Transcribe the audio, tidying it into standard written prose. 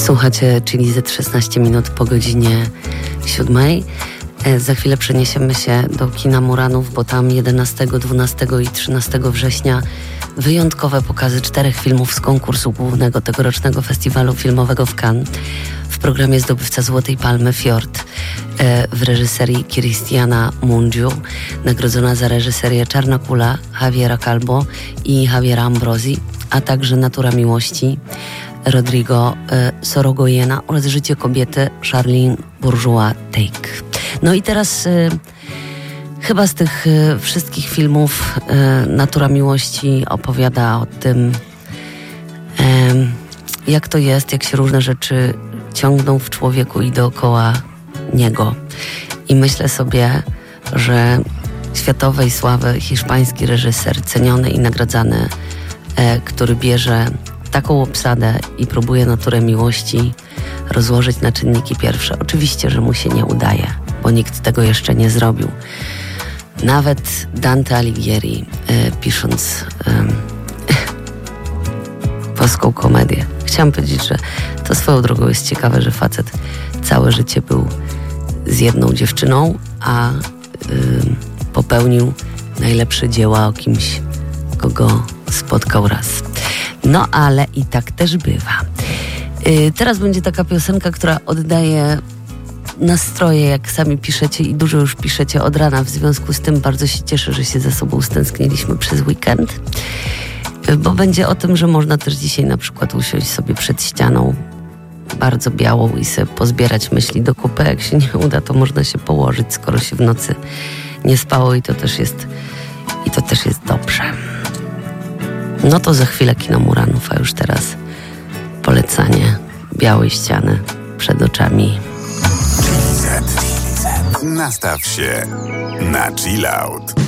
Słuchacie Chili Z 16 minut po godzinie 7. Za chwilę przeniesiemy się do kina Muranów, bo tam 11, 12 i 13 września wyjątkowe pokazy 4 filmów z konkursu głównego tegorocznego festiwalu filmowego w Cannes. W programie zdobywca Złotej Palmy Fjord w reżyserii Cristiana Mungiu, nagrodzona za reżyserię Czarna Kula Javiera Calvo i Javiera Ambrosi, a także Natura miłości Rodrigo Sorogoyena oraz Życie kobiety Charlene Bourgeois-Teicke. No i teraz chyba z tych wszystkich filmów Natura miłości opowiada o tym, jak to jest, jak się różne rzeczy ciągną w człowieku i dookoła niego. I myślę sobie, że światowej sławy hiszpański reżyser, ceniony i nagradzany, który bierze taką obsadę i próbuje naturę miłości rozłożyć na czynniki pierwsze. Oczywiście, że mu się nie udaje, bo nikt tego jeszcze nie zrobił. Nawet Dante Alighieri, pisząc polską komedię. Chciałam powiedzieć, że to swoją drogą jest ciekawe, że facet całe życie był z jedną dziewczyną, a popełnił najlepsze dzieła o kimś, kogo spotkał raz. No ale i tak też bywa. Teraz będzie taka piosenka, która oddaje nastroje, jak sami piszecie i dużo już piszecie od rana. W związku z tym bardzo się cieszę, że się ze sobą stęskniliśmy przez weekend, bo będzie o tym, że można też dzisiaj na przykład usiąść sobie przed ścianą bardzo białą i sobie pozbierać myśli do kupy. Jak się nie uda, to można się położyć, skoro się w nocy nie spało i to też jest dobrze. No to za chwilę kino Muranów, a już teraz polecanie białej ściany przed oczami. Chili Z. Nastaw się na chill out.